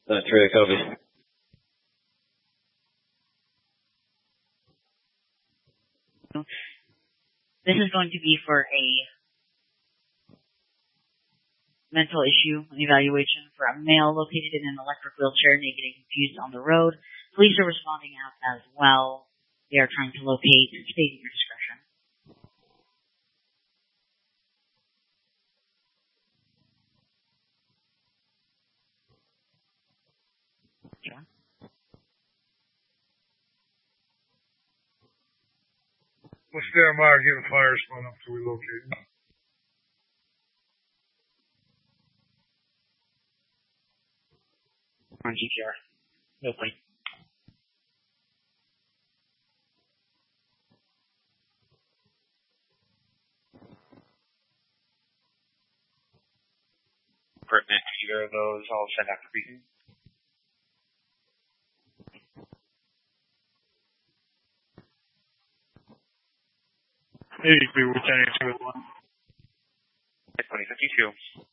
That's really Kobe. This is going to be for a mental issue evaluation for a male located in an electric wheelchair naked and confused on the road. Police are responding out as well. They are trying to locate. State at your discretion. John? We'll stand by and get a fire spun up till we locate him. On GPR. No point. Pertinent, either of those, I'll send out the briefing. Hey, we were 10-2 at 1. 2052.